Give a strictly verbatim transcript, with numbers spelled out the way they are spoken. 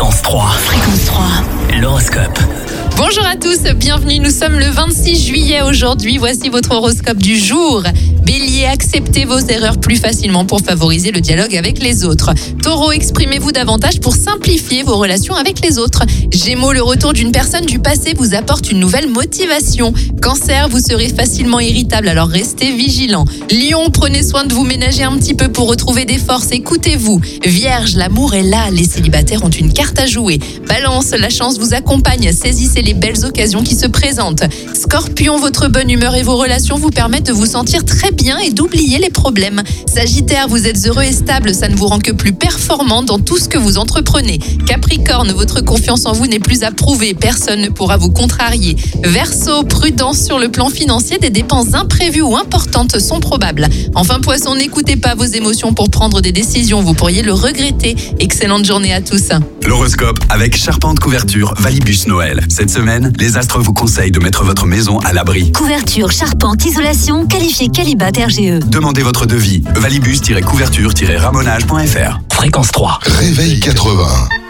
Fréquence trois. Fréquence trois. L'horoscope. Bonjour à tous, bienvenue, nous sommes le vingt-six juillet aujourd'hui, voici votre horoscope du jour. Bélier, acceptez vos erreurs plus facilement pour favoriser le dialogue avec les autres. Taureau, exprimez-vous davantage pour simplifier vos relations avec les autres. Gémeaux, le retour d'une personne du passé vous apporte une nouvelle motivation. Cancer, vous serez facilement irritable, alors restez vigilant. Lion, prenez soin de vous ménager un petit peu pour retrouver des forces, écoutez-vous. Vierge, l'amour est là, les célibataires ont une carte à jouer. Balance, la chance vous accompagne, saisissez les belles occasions qui se présentent. Scorpion, votre bonne humeur et vos relations vous permettent de vous sentir très bien et d'oublier les problèmes. Sagittaire, vous êtes heureux et stable, ça ne vous rend que plus performant dans tout ce que vous entreprenez. Capricorne, votre confiance en vous n'est plus à prouver, personne ne pourra vous contrarier. Verseau, prudence sur le plan financier, des dépenses imprévues ou importantes sont probables. Enfin Poisson, n'écoutez pas vos émotions pour prendre des décisions, vous pourriez le regretter. Excellente journée à tous. L'horoscope avec Charpente Couverture Valibus Noël. Cette semaine, les astres vous conseillent de mettre votre maison à l'abri. Couverture, charpente, isolation, qualifié Qualibat R G E. Demandez votre devis. valibus-couverture-ramonage point f r. Fréquence trois. Réveil quatre-vingts.